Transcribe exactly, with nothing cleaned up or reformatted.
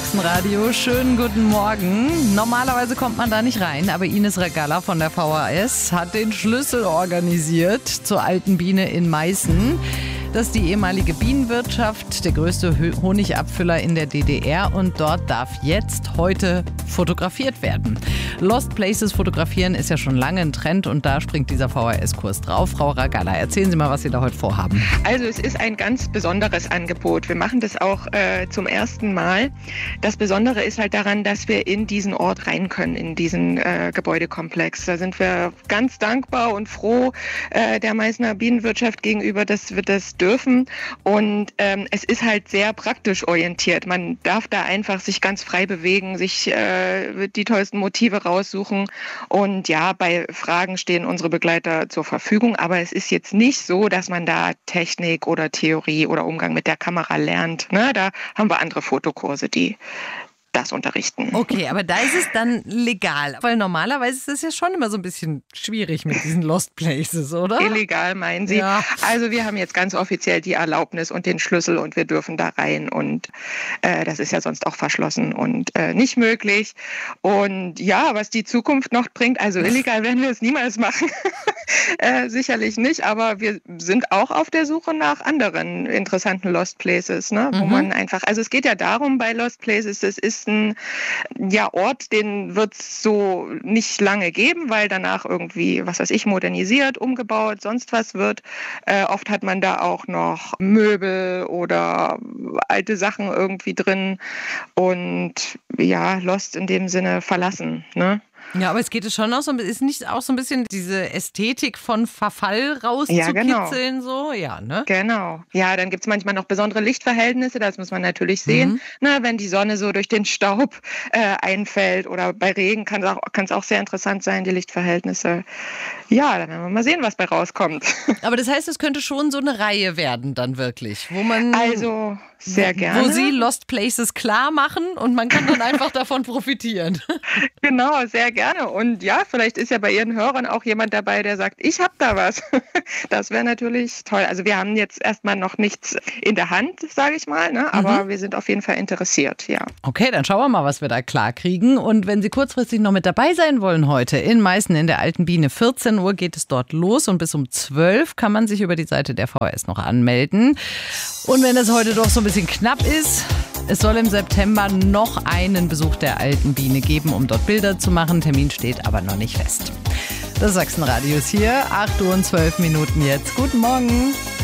Sachsenradio. Schönen guten Morgen. Normalerweise kommt man da nicht rein, aber Ines Regalla von der V H S hat den Schlüssel organisiert zur Alten Biene in Meißen. Das ist die ehemalige Bienenwirtschaft, der größte Honigabfüller in der D D R, und dort darf jetzt heute fotografiert werden. Lost Places fotografieren ist ja schon lange ein Trend und da springt dieser V H S-Kurs drauf. Frau Regalla, erzählen Sie mal, was Sie da heute vorhaben. Also es ist ein ganz besonderes Angebot. Wir machen das auch äh, zum ersten Mal. Das Besondere ist halt daran, dass wir in diesen Ort rein können, in diesen äh, Gebäudekomplex. Da sind wir ganz dankbar und froh äh, der Meißner Bienenwirtschaft gegenüber, dass wir das dürfen. Und ähm, es ist halt sehr praktisch orientiert. Man darf da einfach sich ganz frei bewegen, sich äh, die tollsten Motive raussuchen. Und ja, bei Fragen stehen unsere Begleiter zur Verfügung. Aber es ist jetzt nicht so, dass man da Technik oder Theorie oder Umgang mit der Kamera lernt. Ne? Da haben wir andere Fotokurse, die das unterrichten. Okay, aber da ist es dann legal, weil normalerweise ist es ja schon immer so ein bisschen schwierig mit diesen Lost Places, oder? Illegal, meinen Sie? Ja. Also wir haben jetzt ganz offiziell die Erlaubnis und den Schlüssel und wir dürfen da rein und äh, das ist ja sonst auch verschlossen und äh, nicht möglich. Und ja, was die Zukunft noch bringt, also illegal werden wir es niemals machen. äh, sicherlich nicht, aber wir sind auch auf der Suche nach anderen interessanten Lost Places, ne? Wo Mhm. man einfach, also es geht ja darum bei Lost Places, es ist ein ja, Ort, den wird es so nicht lange geben, weil danach irgendwie, was weiß ich, modernisiert, umgebaut, sonst was wird. Äh, oft hat man da auch noch Möbel oder alte Sachen irgendwie drin und ja, Lost in dem Sinne verlassen, ne? Ja, aber es geht schon auch so, ist nicht auch so ein bisschen diese Ästhetik von Verfall rauszukitzeln, Ja, genau. so? Ja, ne? Genau. Ja, dann gibt es manchmal noch besondere Lichtverhältnisse, das muss man natürlich sehen. Mhm. Na, wenn die Sonne so durch den Staub äh, einfällt oder bei Regen kann es auch, kann's auch sehr interessant sein, die Lichtverhältnisse. Ja, dann werden wir mal sehen, was bei rauskommt. Aber das heißt, es könnte schon so eine Reihe werden dann wirklich, wo man... Also sehr gerne. Wo Sie Lost Places klar machen und man kann dann einfach davon profitieren. Genau, sehr gerne. Und ja, vielleicht ist ja bei Ihren Hörern auch jemand dabei, der sagt, ich habe da was. Das wäre natürlich toll. Also wir haben jetzt erstmal noch nichts in der Hand, sage ich mal, ne? Aber mhm. wir sind auf jeden Fall interessiert, ja. Okay, dann schauen wir mal, was wir da klar kriegen. Und wenn Sie kurzfristig noch mit dabei sein wollen heute in Meißen in der Alten Biene, vierzehn Uhr geht es dort los und bis um zwölf kann man sich über die Seite der V H S noch anmelden. Und wenn es heute doch so ein bisschen knapp ist, es soll im September noch einen Besuch der Alten Biene geben, um dort Bilder zu machen. Termin steht aber noch nicht fest. Das Sachsenradio ist hier, acht Uhr und zwölf Minuten jetzt. Guten Morgen.